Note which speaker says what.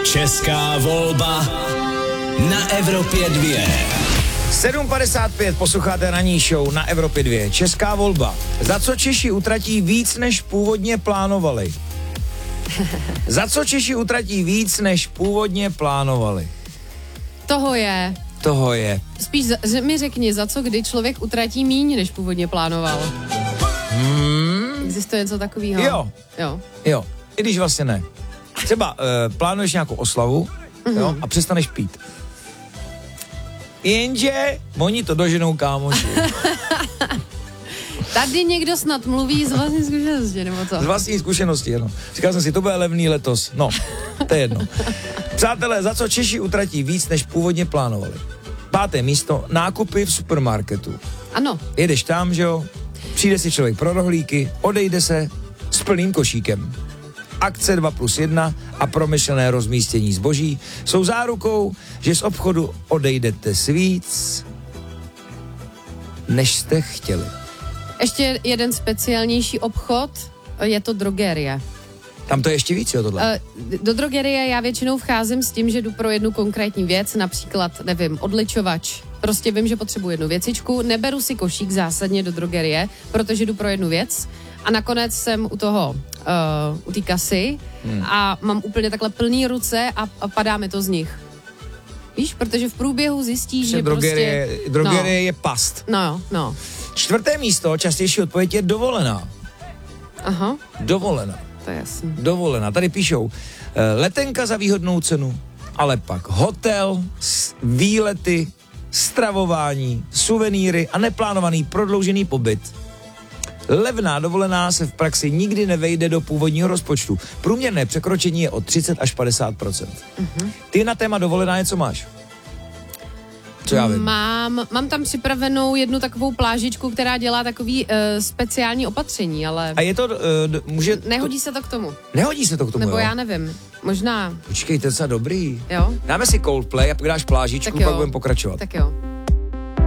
Speaker 1: Česká volba na Evropě 2.
Speaker 2: 7.55, posloucháte ranní show na Evropě 2. Česká volba. Za co Češi utratí víc, než původně plánovali? Za co Češi utratí víc, než původně plánovali? Toho je.
Speaker 3: Spíš mi řekni, za co kdy člověk utratí míň, než původně plánoval. Existuje něco takového?
Speaker 2: Jo. I když vlastně ne. Třeba plánuješ nějakou oslavu, jo, a přestaneš pít. Jenže oni to doženou, kámoši.
Speaker 3: Tady někdo snad mluví z vlastní zkušenosti, nebo co?
Speaker 2: Z vlastní zkušenosti, ano. Říkal jsem si, to bude levný letos. No, to je jedno. Přátelé, za co Češi utratí víc, než původně plánovali? 5. místo, nákupy v supermarketu.
Speaker 3: Ano.
Speaker 2: Jedeš tam, že jo, přijde si člověk pro rohlíky, odejde se s plným košíkem. Akce 2+1 a promyšlené rozmístění zboží jsou zárukou, že z obchodu odejdete s víc, než jste chtěli.
Speaker 3: Ještě jeden speciálnější obchod, je to drogerie.
Speaker 2: Tam to je ještě víc, jo, tohle?
Speaker 3: Do drogerie já většinou vcházím s tím, že jdu pro jednu konkrétní věc, například, nevím, odličovač. Prostě vím, že potřebuji jednu věcičku, neberu si košík zásadně do drogerie, protože jdu pro jednu věc a nakonec jsem u té kasy a mám úplně takhle plný ruce a padá mi to z nich. Víš, protože v průběhu zjistíš, že
Speaker 2: drogerie je past.
Speaker 3: No.
Speaker 2: 4. místo, častější odpověď je dovolená.
Speaker 3: Aha.
Speaker 2: Dovolená.
Speaker 3: To je jasný.
Speaker 2: Dovolená. Tady píšou letenka za výhodnou cenu, ale pak hotel, výlety, stravování, suvenýry a neplánovaný prodloužený pobyt. Levná dovolená se v praxi nikdy nevejde do původního rozpočtu. Průměrné překročení je od 30 až 50%. Ty na téma dovolená něco máš? Co já vím?
Speaker 3: Mám tam připravenou jednu takovou plážičku, která dělá takový speciální opatření, ale...
Speaker 2: A je to,
Speaker 3: Nehodí se to k tomu.
Speaker 2: Nehodí se to k tomu,
Speaker 3: Nebo
Speaker 2: jo?
Speaker 3: já nevím, možná...
Speaker 2: Počkej, to je docela dobrý.
Speaker 3: Jo?
Speaker 2: Dáme si Coldplay a pak dáš plážičku, pak budeme pokračovat.
Speaker 3: Tak jo.